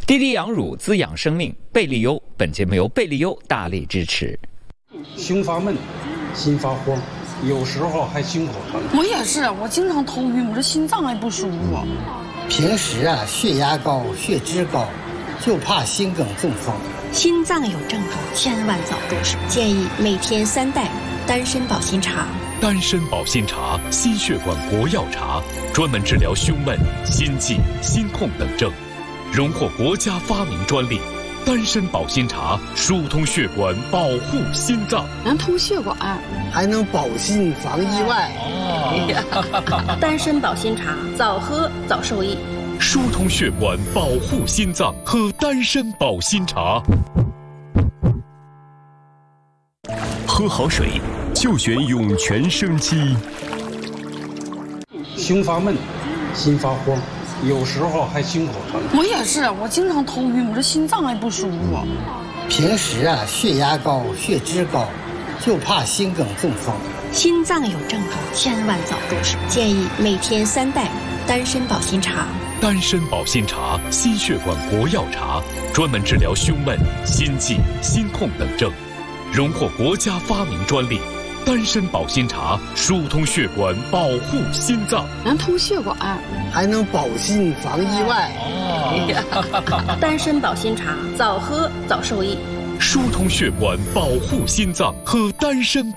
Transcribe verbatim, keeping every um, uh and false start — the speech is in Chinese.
滴滴羊乳滋养生命，贝利优。本节目由贝利优大力支持。 胸发闷，心发慌，有时候还心口疼。 我也是，我经常头晕，我这心脏还不舒服。 平时啊，血压高，血脂高，就怕心梗中风。 心脏有症状，千万早重视。建议每天三袋丹参保心茶。 丹参保心茶，心血管国药茶，专门治疗胸闷、心悸、心痛等症，荣获国家发明专利。丹参保心茶疏通血管，保护心脏， 能通血管， 还能保心防意外。 哦、丹参保心茶，早喝早受益。 疏通血管，保护心脏，喝丹参保心茶。 喝好水，就选涌泉生机。 胸发闷，心发慌，有时候还心口疼。 我也是，我经常头晕，我这心脏还不舒服。 平时啊，血压高，血脂高，就怕心梗中风。 心脏有症状，千万早重视。建议每天三袋丹参保心茶。 丹参保心茶，心血管国药茶，专门治疗胸闷、心悸、心痛等症，荣获国家发明专利。丹参保心茶疏通血管，保护心脏， 能通血管， 还能保心防意外。 哦、丹参保心茶，早喝早受益。 疏通血管，保护心脏，喝丹参